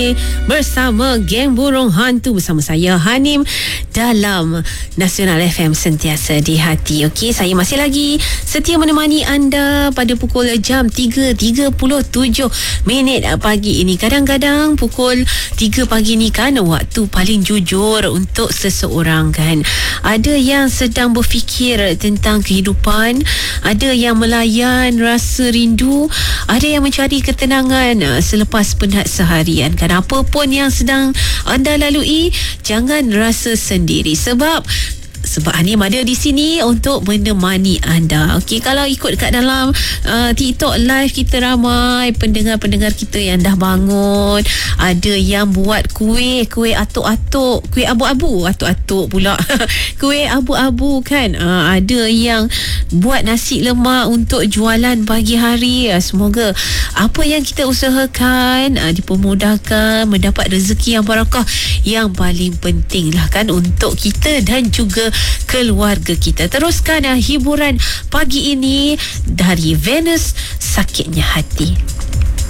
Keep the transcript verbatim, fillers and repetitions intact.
bersama geng burung hantu bersama saya Hanim dalam Nasional F M sentiasa di hati. Okey, saya masih lagi setia menemani anda pada pukul jam tiga tiga puluh tujuh minit pagi ini. Kadang-kadang pukul tiga pagi ni kan waktu paling jujur untuk seseorang kan. Ada yang sedang berfikir tentang kehidupan, ada yang melayan rasa rindu, ada yang mencari ketenangan selepas penat seharian. Kan apa pun yang sedang anda lalui, jangan rasa sendiri sebab sebab Hanim ada di sini untuk menemani anda. Okey, kalau ikut kat dalam uh, TikTok live kita ramai pendengar-pendengar kita yang dah bangun. Ada yang buat kuih, kuih atuk-atuk, kuih abu-abu, atuk-atuk pula. Kuih abu-abu kan. Uh, ada yang buat nasi lemak untuk jualan pagi hari. Uh, semoga apa yang kita usahakan uh, dipermudahkan, mendapat rezeki yang barakah. Yang paling penting lah kan untuk kita dan juga keluarga kita. Teruskan uh, hiburan pagi ini dari Venus Sakitnya Hati.